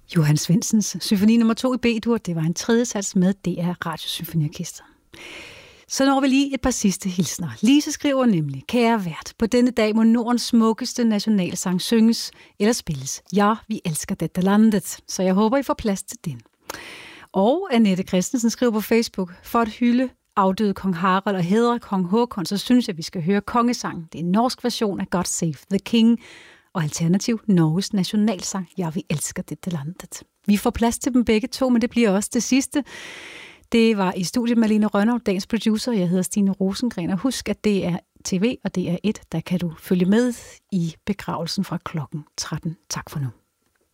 Johan Svendsens symfoni nummer 2 i B-dur, det var en tredje sats med DR Radiosymfoniorkester. Så når vi lige et par sidste hilsner. Lise skriver nemlig: Kære vært, på denne dag må Nordens smukkeste nationalsang synges eller spilles. Ja, vi elsker dette landet, så jeg håber, I får plads til den. Og Annette Christensen skriver på Facebook: For at hylde afdøde kong Harald og hædre kong Håkon, så synes jeg, vi skal høre kongesangen. Det er en norsk version af God Save the King, og alternativ Norges nationalsang. Ja, vi elsker dette landet. Vi får plads til dem begge to, men det bliver også det sidste. Det var i studiet Malene Rønnow, dagens producer. Jeg hedder Stine Rosengren, og husk, at det er TV og det er 1, der kan du følge med i begravelsen fra klokken 13. Tak for nu.